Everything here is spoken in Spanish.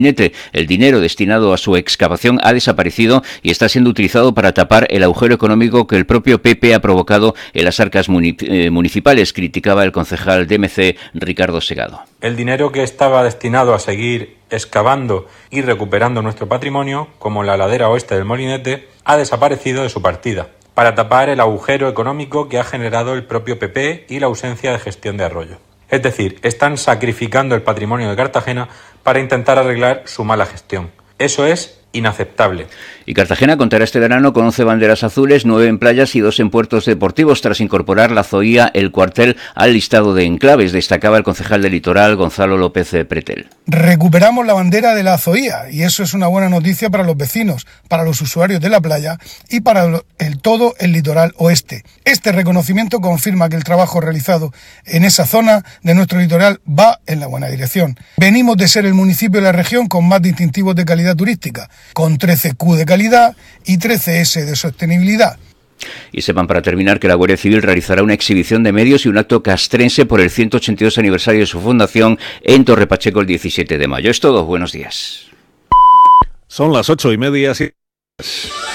El dinero destinado a su excavación ha desaparecido y está siendo utilizado para tapar el agujero económico que el propio PP ha provocado en las arcas municipales, criticaba el concejal de MC, Ricardo Segado. El dinero que estaba destinado a seguir excavando y recuperando nuestro patrimonio, como la ladera oeste del Molinete, ha desaparecido de su partida, para tapar el agujero económico que ha generado el propio PP y la ausencia de gestión de Arroyo. Es decir, están sacrificando el patrimonio de Cartagena para intentar arreglar su mala gestión. Eso es inaceptable. Y Cartagena contará este verano con 11 banderas azules, 9 en playas y 2 en puertos deportivos, tras incorporar la Zoía, el Cuartel, al listado de enclaves, destacaba el concejal del Litoral, Gonzalo López Pretel. Recuperamos la bandera de la Zoía y eso es una buena noticia para los vecinos, para los usuarios de la playa y para todo el litoral oeste. Este reconocimiento confirma que el trabajo realizado en esa zona de nuestro litoral va en la buena dirección. Venimos de ser el municipio de la región con más distintivos de calidad turística, con 13 Q de calidad y 13 S de sostenibilidad. Y sepan, para terminar, que la Guardia Civil realizará una exhibición de medios y un acto castrense por el 182 aniversario de su fundación en Torre Pacheco el 17 de mayo. Es todo, buenos días. Son las 8:30.